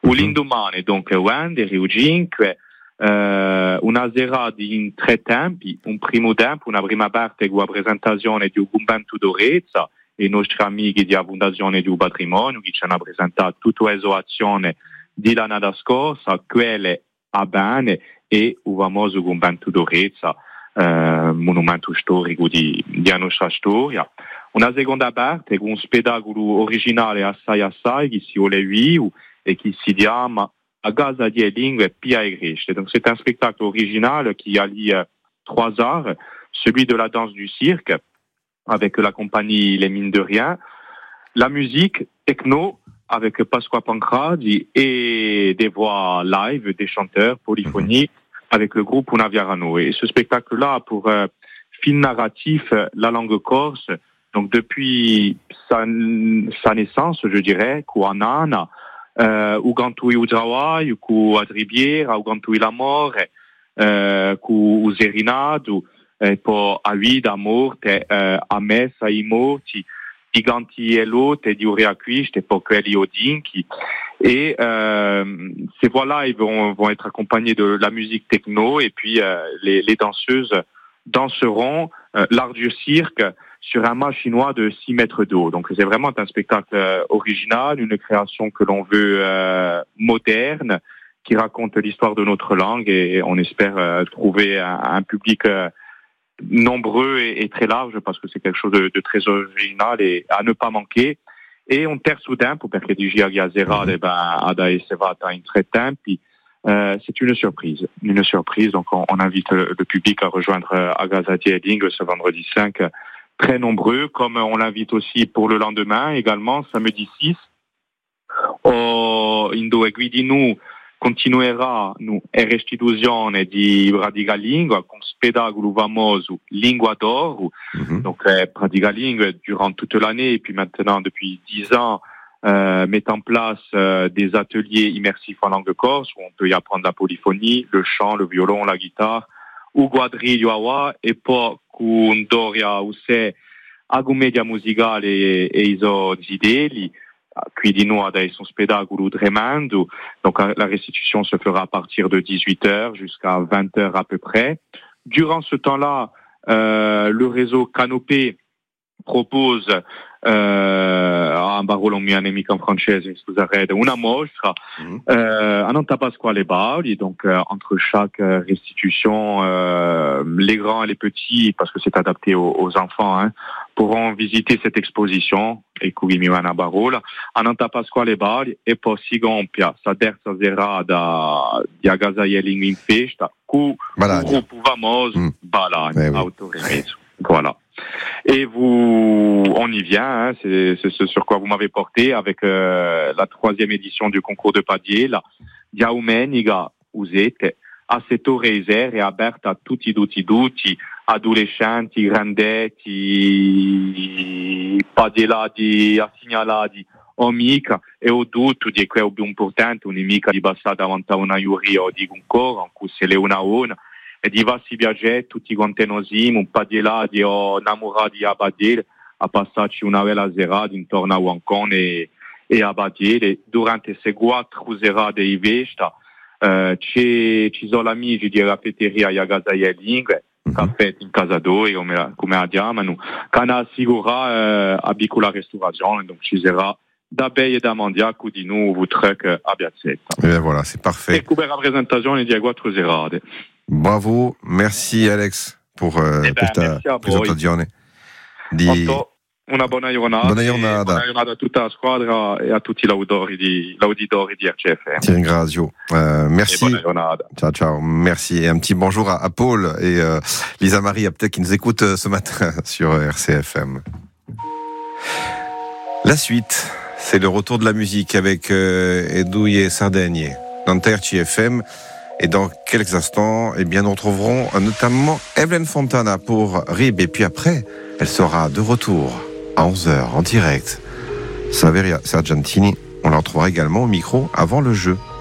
L'indomani, dunque, Wendy, Riuginque, una serata in 3 tempi, un primo tempo, una prima parte con la presentazione di un convento d'Orezza e i nostri amici di Fondazione di un Patrimonio che ci hanno presentato tutta l'esoazione di l'anno scorsa, quelle a bene e il famoso convento d'Orezza, monumento storico di nostra storia. Una seconda parte con un spettacolo originale assai che si vuole vivo et qui si chiama A Casa die Lingue Pia e Grèce. Donc c'est un spectacle original qui allie 3 arts, celui de la danse du cirque avec la compagnie Les Mines de Rien, la musique techno avec Pasqua Pancradi et des voix live, des chanteurs, polyphoniques avec le groupe Una Viarano. Et ce spectacle-là a pour fil narratif la langue corse, donc depuis sa naissance, je dirais, Kuanana, o cantui o trabalho, com a riviera, o cantui l'amore, com o zerinado, poi a vida, a morte, a messa, i morti, i canti e lotte, di reacquiste, poi quelli odinchi. Et ces voix-là, ils vont être accompagnés de la musique techno, et puis les danseuses danseront l'art du cirque sur un mât chinois de 6 mètres d'eau. Donc c'est vraiment un spectacle original, une création que l'on veut moderne, qui raconte l'histoire de notre langue, et on espère trouver un public nombreux et très large, parce que c'est quelque chose de très original et à ne pas manquer. Et on terzo tempo, perché di Gia Serata ad essevata in 3 tempi, c'est une surprise. Donc on invite le public à rejoindre Agazati et Ling ce vendredi 5, très nombreux, comme on l'invite aussi pour le lendemain, également samedi 6. Indo e Guidinu continuerà restituzione di Pratica Lingua con spettacolo famoso Lingua d'Oro. Donc Pratica Lingua durant toute l'année, et puis maintenant depuis 10 ans met en place des ateliers immersifs en langue corse où on peut y apprendre la polyphonie, le chant, le violon, la guitare, ou quadriglio awa, e poi con Doria Usse a commedia musicale e iso zideli. Quindi nous adesso un spettacolo tremendo. Donc la restitution se fera à partir de 18h jusqu'à 20h à peu près. Durant ce temps-là, le réseau Canopé propose un barolo mia nemica in francese, scusate, una mostra a Nanta Pasquale Bauli. Donc entre chaque restitution, les grands et les petits, parce que c'est adapté aux enfants, pourront visiter cette exposition e Kugimiwana Barola a Nanta Pasquale Bauli, e poi si compia sa terza serata di Agasaia Lingua in Festa con un gruppo famoso Balagna, autoremesso. Voilà. Et on y vient, c'est ce sur quoi vous m'avez porté avec la 3e édition du concours de Padier, la Diaumeniga Usete, a settore e aperta a tutti, adolescenti, grandetti, padielati, assignalati, amica, e ho tutto di quello più importante, un'amica di passata davanti a una giuria o di concorso, in cui se le una, e di vassi viaggetti, tutti contenosimi, un padielati o innamorati a Badiel, a passarci una bella serata intorno a Wancone e a Badiel. Durante queste 4 serate di festa, ci sono amici di raffineria a Agasaia Lingue, caffè in casa d'Oi, come la chiamano, che hanno assicurato a piccola ristorazione, donc ci sarà da bei e da mangiare di nuovo truc a Piazzetta. Et bien voilà, c'est parfait. E come rappresentazione di 4 serate. Bravo, merci Alex pour ta presentazione. Una buona giornata. Buona giornata a tutta la squadra e a tutti gli auditori di RCFM. Ti ringrazio. Merci. Buona giornata. Ciao. Merci. Et un petit bonjour à Paul et Lisa Marie, peut-être qui nous écoutent ce matin sur RCFM. La suite, c'est le retour de la musique avec Edouille Sardaigne dans RCFM. Et dans quelques instants, nous retrouverons notamment Evelyn Fontana pour RIB. Et puis après, elle sera de retour à 11h en direct. Saveria Sargentini, on la retrouvera également au micro avant le jeu.